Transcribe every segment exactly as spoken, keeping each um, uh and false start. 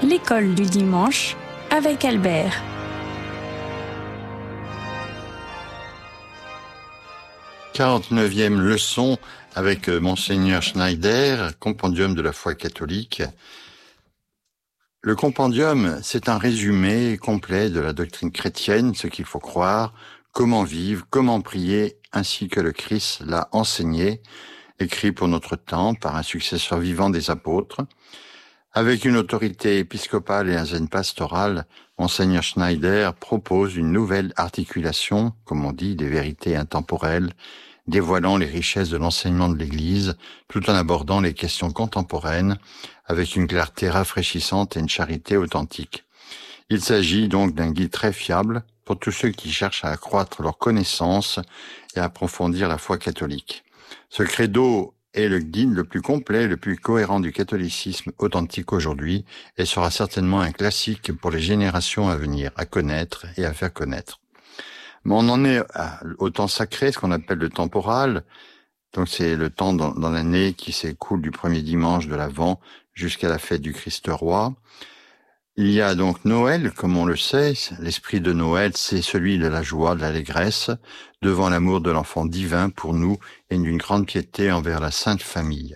L'école du dimanche avec Albert. quarante-neuvième leçon avec Monseigneur Schneider, compendium de la foi catholique. Le compendium, c'est un résumé complet de la doctrine chrétienne, ce qu'il faut croire, comment vivre, comment prier, ainsi que le Christ l'a enseigné, écrit pour notre temps par un successeur vivant des apôtres. Avec une autorité épiscopale et un zen pastoral, Monseigneur Schneider propose une nouvelle articulation, comme on dit, des vérités intemporelles, dévoilant les richesses de l'enseignement de l'Église, tout en abordant les questions contemporaines avec une clarté rafraîchissante et une charité authentique. Il s'agit donc d'un guide très fiable pour tous ceux qui cherchent à accroître leur connaissance et à approfondir la foi catholique. Ce credo est le guide le plus complet, le plus cohérent du catholicisme authentique aujourd'hui et sera certainement un classique pour les générations à venir, à connaître et à faire connaître. Mais on en est au temps sacré, ce qu'on appelle le temporal. Donc c'est le temps dans, dans l'année qui s'écoule du premier dimanche de l'Avent jusqu'à la fête du Christ roi. Il y a donc Noël, comme on le sait. L'esprit de Noël, c'est celui de la joie, de l'allégresse, devant l'amour de l'enfant divin pour nous et d'une grande piété envers la Sainte Famille.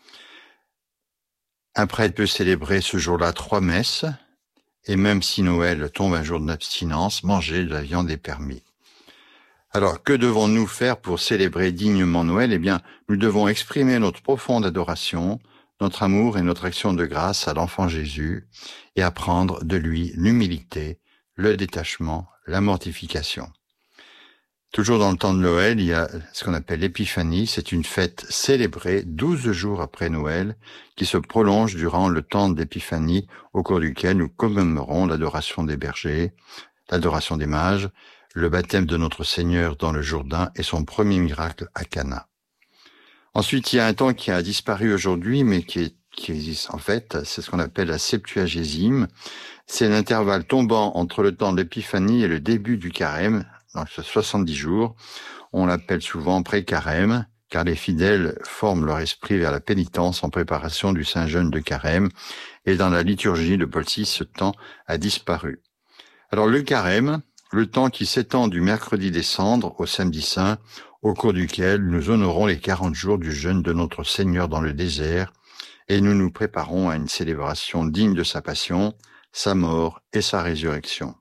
Un prêtre peut célébrer ce jour-là trois messes, et même si Noël tombe un jour d'abstinence, manger de la viande est permis. Alors, que devons-nous faire pour célébrer dignement Noël? Eh bien, nous devons exprimer notre profonde adoration, notre amour et notre action de grâce à l'enfant Jésus et apprendre de lui l'humilité, le détachement, la mortification. Toujours dans le temps de Noël, il y a ce qu'on appelle l'épiphanie. C'est une fête célébrée douze jours après Noël qui se prolonge durant le temps d'épiphanie au cours duquel nous commémorons l'adoration des bergers, l'adoration des mages, le baptême de notre Seigneur dans le Jourdain et son premier miracle à Cana. Ensuite, il y a un temps qui a disparu aujourd'hui, mais qui, est, qui existe en fait, c'est ce qu'on appelle la Septuagésime. C'est l'intervalle tombant entre le temps de l'épiphanie et le début du carême, donc ce soixante-dix jours. On l'appelle souvent pré-carême, car les fidèles forment leur esprit vers la pénitence en préparation du Saint-Jeûne de carême, et dans la liturgie de Paul six, ce temps a disparu. Alors le carême, le temps qui s'étend du mercredi des Cendres au samedi saint, au cours duquel nous honorons les quarante jours du jeûne de notre Seigneur dans le désert, et nous nous préparons à une célébration digne de sa passion, sa mort et sa résurrection.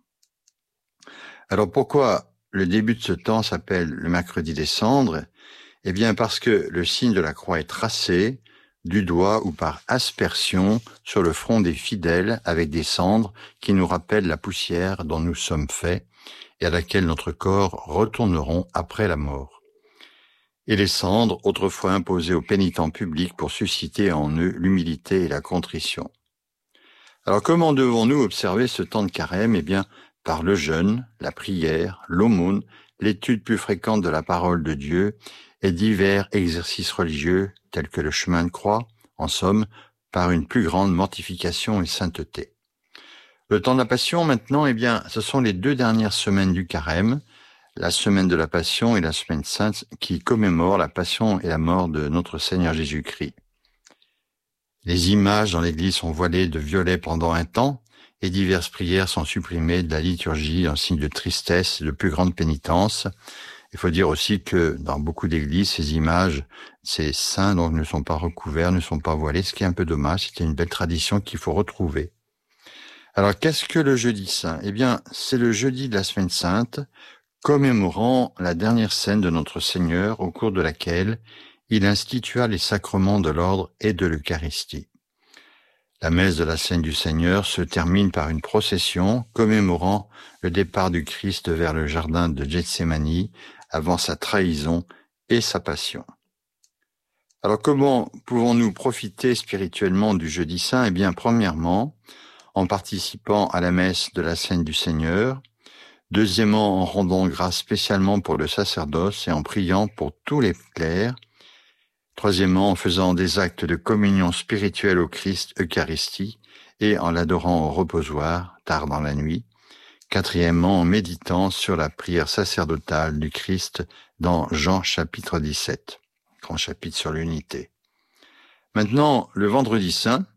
Alors pourquoi le début de ce temps s'appelle le mercredi des Cendres? Eh bien parce que le signe de la croix est tracé du doigt ou par aspersion sur le front des fidèles avec des cendres qui nous rappellent la poussière dont nous sommes faits et à laquelle notre corps retourneront après la mort. Et les cendres, autrefois imposées aux pénitents publics pour susciter en eux l'humilité et la contrition. Alors comment devons-nous observer ce temps de carême? Eh bien, par le jeûne, la prière, l'aumône, l'étude plus fréquente de la parole de Dieu et divers exercices religieux tels que le chemin de croix, en somme, par une plus grande mortification et sainteté. Le temps de la Passion, maintenant, eh bien, ce sont les deux dernières semaines du carême, la semaine de la Passion et la semaine sainte, qui commémorent la Passion et la mort de notre Seigneur Jésus-Christ. Les images dans l'Église sont voilées de violet pendant un temps, et diverses prières sont supprimées de la liturgie en signe de tristesse et de plus grande pénitence. Il faut dire aussi que dans beaucoup d'églises, ces images, ces saints donc ne sont pas recouverts, ne sont pas voilés, ce qui est un peu dommage. C'était une belle tradition qu'il faut retrouver. Alors, qu'est-ce que le jeudi saint? Eh bien, c'est le jeudi de la semaine sainte, commémorant la dernière scène de notre Seigneur, au cours de laquelle il institua les sacrements de l'ordre et de l'Eucharistie. La messe de la scène du Seigneur se termine par une procession commémorant le départ du Christ vers le jardin de Gethsémani avant sa trahison et sa passion. Alors comment pouvons-nous profiter spirituellement du jeudi saint? Eh bien, premièrement, en participant à la messe de la scène du Seigneur, deuxièmement, en rendant grâce spécialement pour le sacerdoce et en priant pour tous les clercs, troisièmement, en faisant des actes de communion spirituelle au Christ Eucharistie et en l'adorant au reposoir, tard dans la nuit. Quatrièmement, en méditant sur la prière sacerdotale du Christ dans Jean chapitre dix-sept, grand chapitre sur l'unité. Maintenant, le vendredi saint,